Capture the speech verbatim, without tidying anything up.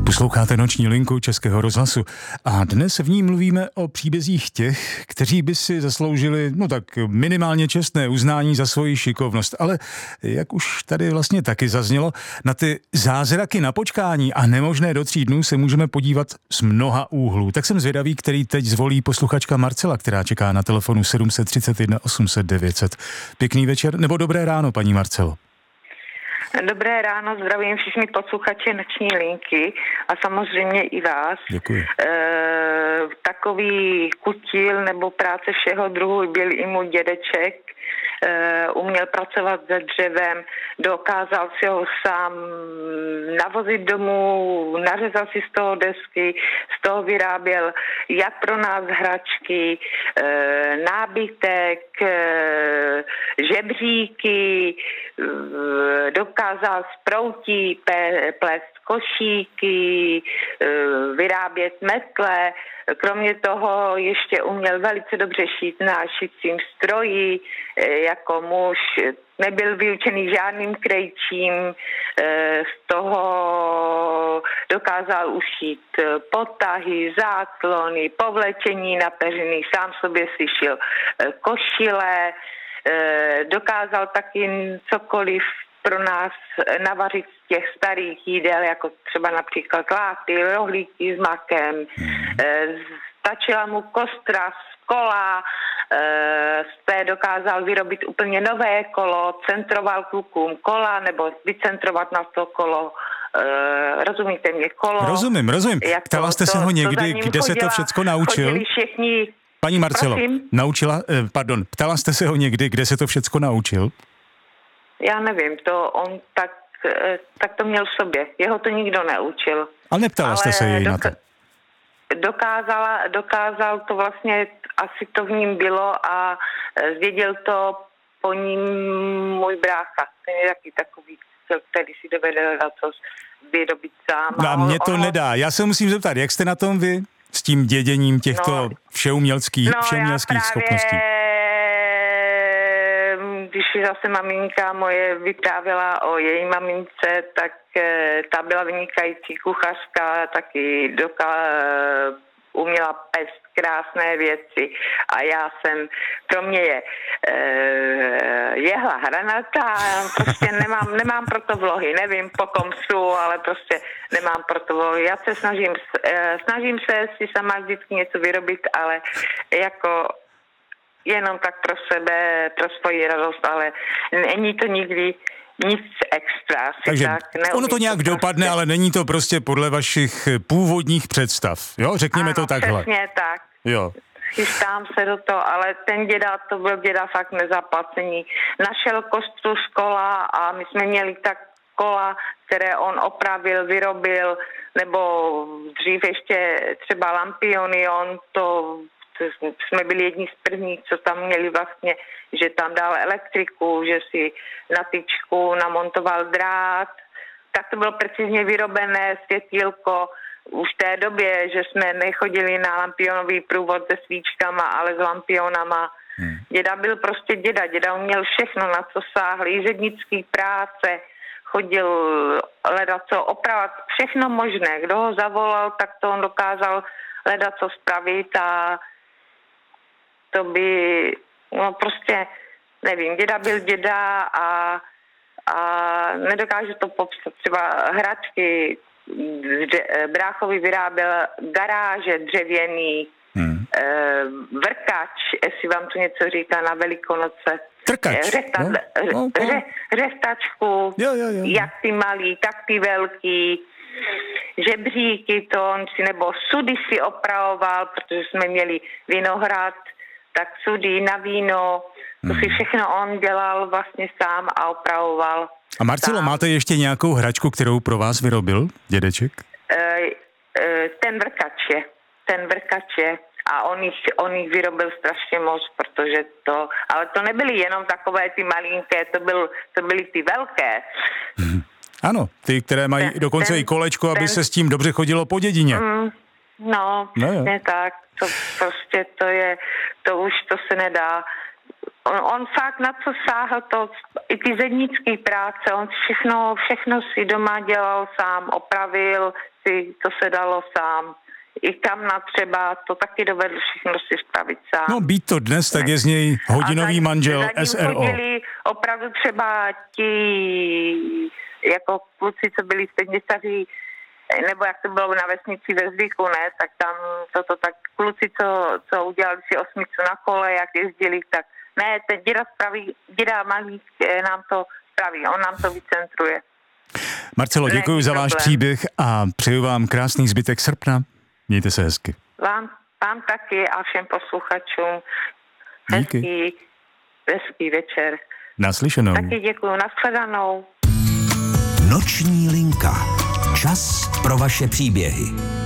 Posloucháte Noční linku Českého rozhlasu a dnes v ní mluvíme o příbězích těch, kteří by si zasloužili, no tak minimálně čestné uznání za svoji šikovnost. Ale jak už tady vlastně taky zaznělo, na ty zázraky na počkání a nemožné do tří dnů se můžeme podívat z mnoha úhlů. Tak jsem zvědavý, který teď zvolí posluchačka Marcela, která čeká na telefonu sedm set třicet jedna osm set devět set. Pěkný večer nebo dobré ráno, paní Marcelo. Dobré ráno, zdravím všichni posluchače Noční linky a samozřejmě i vás. Děkuji. E, takový kutil nebo práce všeho druhu byl i můj dědeček. E, uměl pracovat se dřevem, dokázal si ho sám navozit domů, nařezal si z toho desky, z toho vyráběl jak pro nás hračky, e, nábytek, e, žebříky, e, dokázal z proutí plést košíky, vyrábět metle. Kromě toho ještě uměl velice dobře šít na šicím stroji. Jako muž nebyl vyučený žádným krejčím. Z toho dokázal ušít potahy, záklony, povlečení na peřiny. Sám sobě si šil košile. Dokázal taky cokoliv pro nás navařit z těch starých jídel, jako třeba například láty, rohlíky s makem. Stačila mu kostra z kola, z té dokázal vyrobit úplně nové kolo, centroval klukům kola, nebo vycentrovat na to kolo. Rozumíte mě, kolo? Rozumím, rozumím. Ptala jste se ho někdy, kde se to všecko naučil? Všichni. Paní Marcelo, Prosím? naučila, pardon, ptala jste se ho někdy, kde se to všecko naučil? Já nevím, to on tak, tak to měl v sobě. Jeho to nikdo neučil. Ale neptala Ale jste se jej doka- na to? Dokázala, dokázal to vlastně, asi to v ním bylo a zvěděl to po ním můj brácha. Ten je taky takový, který si dovede dát co vyrobit sám. No a mě to ono, nedá. Já se musím zeptat, jak jste na tom vy s tím děděním těchto no, všeumělských, no, všeumělských schopností? Když zase maminka moje vyprávěla o její mamince, tak ta byla vynikající kuchařka, taky doka, uměla pést krásné věci a já jsem, pro mě je e, jehla hranatá, prostě nemám, nemám pro to vlohy, nevím po kom jsou, ale prostě nemám pro to vlohy. Já se snažím, e, snažím se si sama vždycky něco vyrobit, ale jako jenom tak pro sebe, pro svoji radost, ale není to nikdy nic extra. Takže tak ono to nějak prostě dopadne, ale není to prostě podle vašich původních představ, jo? Řekněme ano, to takhle. přesně tak. Jo. Chystám se do toho, ale ten děda, to byl děda fakt nezaplacení. Našel kostru z kola a my jsme měli tak kola, které on opravil, vyrobil, nebo dřív ještě třeba lampiony, on to jsme byli jedni z prvních, co tam měli vlastně, že tam dal elektriku, že si na tyčku namontoval drát. Tak to bylo precizně vyrobené světýlko už v té době, že jsme nechodili na lampionový průvod se svíčkama, ale s lampionama. Hmm. Děda byl prostě děda, děda uměl všechno, na co sáhl, i řednický práce, chodil hledat co opravovat, všechno možné. Kdo ho zavolal, tak to on dokázal hledat co spravit a to by, no prostě, nevím, děda byl děda a, a nedokážu to popsat. Třeba hračky, bráchovi vyráběl garáže dřevěný, hmm. e, vrkač, jestli vám to něco říká na Velikonoce. Trkač. Řesta, no, no, no. Ře, řestačku, jo, jo, jo. jak ty malý, tak ty velký. Žebříky to on si, nebo sudy si opravoval, protože jsme měli vinohrad, tak sudy na víno, to hmm. si všechno on dělal vlastně sám a opravoval. A Marcelo, sám. Máte ještě nějakou hračku, kterou pro vás vyrobil dědeček? E, e, ten vrkač je, ten vrkač je. A on jich, on jich vyrobil strašně moc, protože to, ale to nebyly jenom takové ty malinké, to, byl, to byly ty velké. Hmm. Ano, ty, které mají ten, dokonce ten, i kolečko, aby ten, se s tím dobře chodilo po dědině. Mm, no, no ne tak, to prostě to je, to už to se nedá. On, on fakt na co sáhl, to, i ty zednické práce, on všechno, všechno si doma dělal sám, opravil si, co se dalo sám. I kamna třeba, to taky dovedl všechno si spravit sám. No být to dnes, tak je z něj hodinový za, manžel za S R O. chodili opravdu třeba ti, jako kluci, co byli středněstaří, nebo jak to bylo na vesnici ve Zvyku, ne, tak tam toto tak kluci, co, co udělali si osmicu na kole, jak jezdili, tak ne, ten děda spraví, děda Malík nám to spraví, on nám to vycentruje. Marcelo, děkuji za váš příběh a přeju vám krásný zbytek srpna. Mějte se hezky. Vám, vám taky a všem posluchačům hezký, hezký večer. Naslyšenou. Taky děkuji, nashledanou. Noční linka. Čas pro vaše příběhy.